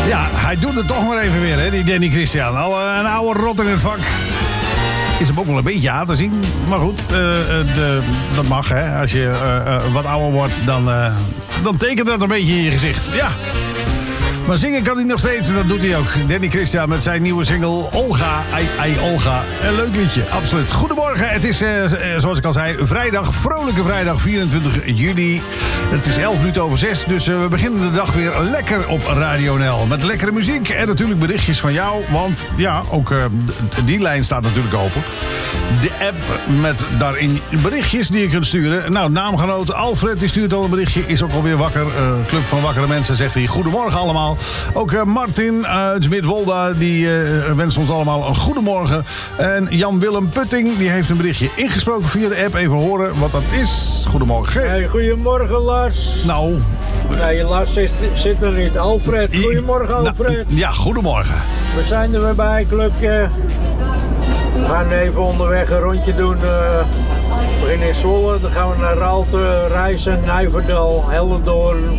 Ja, hij doet het toch maar even weer, hè, die Danny Christian. Al een oude rot in het vak. Is hem ook wel een beetje aan te zien. Maar goed, dat mag, hè. Als je wat ouder wordt, dan tekent dat een beetje in je gezicht. Ja. Maar zingen kan hij nog steeds en dat doet hij ook. Danny Christian met zijn nieuwe single Olga. Ai Olga. Een leuk liedje, absoluut. Goedemorgen, het is zoals ik al zei, vrijdag, vrolijke vrijdag 24 juli. Het is 6:11, dus we beginnen de dag weer lekker op Radio NL. Met lekkere muziek en natuurlijk berichtjes van jou. Want ja, ook die lijn staat natuurlijk open. De app met daarin berichtjes die je kunt sturen. Nou, naamgenoot Alfred die stuurt al een berichtje. Is ook alweer wakker. Club van Wakkere Mensen zegt hij goedemorgen allemaal. Ook Martin uit Midwolda die wenst ons allemaal een goedemorgen. En Jan-Willem Putting die heeft een berichtje ingesproken via de app. Even horen wat dat is. Goedemorgen. Hey, goedemorgen Lars. Nou. Nee, Lars zit er niet. Alfred, goedemorgen Alfred. Ja, goedemorgen. We zijn er weer bij, clubje. We gaan even onderweg een rondje doen. We beginnen in Zwolle, dan gaan we naar Raalte, Rijssen, Nijverdal, Hellendoorn.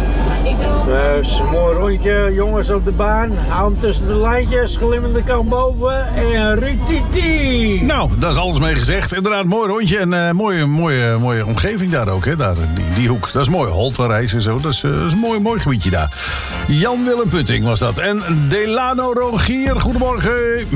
Dus een mooi rondje, jongens op de baan. Hou hem tussen de lijntjes, glimmende kant boven en rititi. Nou, daar is alles mee gezegd. Inderdaad, mooi rondje en mooie omgeving daar ook. Hè? Daar, die hoek, dat is mooi. Holterijs en zo, dat is een mooi gebiedje daar. Jan-Willem Putting was dat. En Delano Rogier, goedemorgen.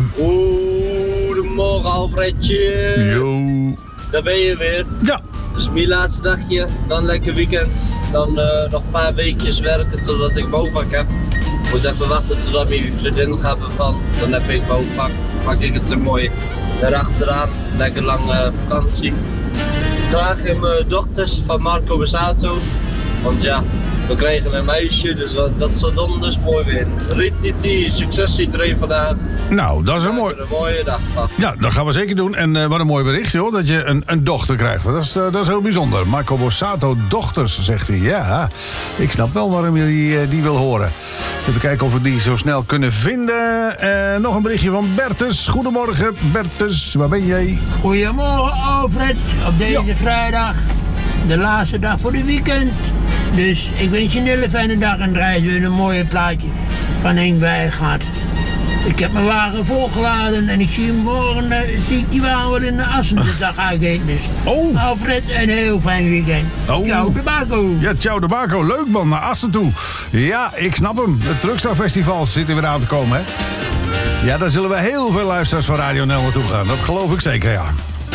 Goedemorgen Alfredje. Yo. Daar ben je weer. Ja. Het is mijn laatste dagje, dan lekker weekend. Dan nog een paar weekjes werken totdat ik BOVAC heb. Ik moet even wachten totdat mijn vriendin gaat bevallen. Dan heb ik BOVAC. Pak ik het er mooi erachteraan. Lekker lange vakantie. Graag in mijn dochters van Marco Besato. Want ja, we kregen een meisje, dus dat is dan dus mooi weer. Rititi, succes iedereen vandaag. Nou, dat is een mooie dag van. Ja, dat gaan we zeker doen. En wat een mooi bericht, joh, dat je een dochter krijgt. Dat is heel bijzonder. Marco Borsato dochters, zegt hij. Ja, ik snap wel waarom je die wil horen. Even kijken of we die zo snel kunnen vinden. Nog een berichtje van Bertus. Goedemorgen, Bertus. Waar ben jij? Goedemorgen, Alfred. Op deze vrijdag. De laatste dag voor de weekend. Dus ik wens je een hele fijne dag en draai weer een mooie plaatje van Henk Wijngaard. Ik heb mijn wagen volgeladen en ik zie morgen die wagen wel in de Assen. Dus daar ga ik heen. Dus Alfred, een heel fijn weekend. Ciao de Baco. Ja, ciao de Baco. Leuk man, naar Assen toe. Ja, ik snap hem. Het Truckstar Festival zit er weer aan te komen, hè? Ja, daar zullen we heel veel luisteraars van Radio NL naartoe gaan. Dat geloof ik zeker, ja.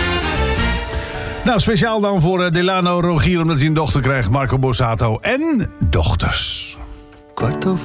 Nou, speciaal dan voor Delano Rogier, omdat hij een dochter krijgt. Marco Borsato en dochters.